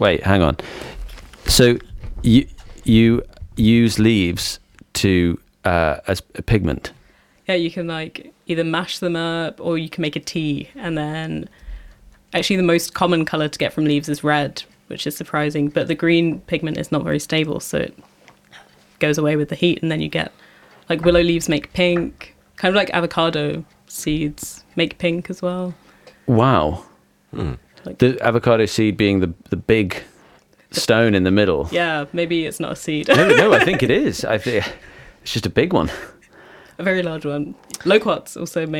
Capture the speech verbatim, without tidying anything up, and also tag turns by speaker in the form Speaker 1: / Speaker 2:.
Speaker 1: Wait, hang on. So you you use leaves to uh, as a pigment.
Speaker 2: Yeah, you can like either mash them up or you can make a tea. And then actually the most common color to get from leaves is red, which is surprising. But the green pigment is not very stable, so it goes away with the heat. And then you get like willow leaves make pink, kind of like avocado seeds make pink as well.
Speaker 1: Wow.
Speaker 3: Hmm.
Speaker 2: Like,
Speaker 1: The avocado seed being the the big stone in the middle.
Speaker 2: yeah, maybe it's not a seed.
Speaker 1: no, no, I think it is. I think it's just a big one.
Speaker 2: A very large one. Loquats also make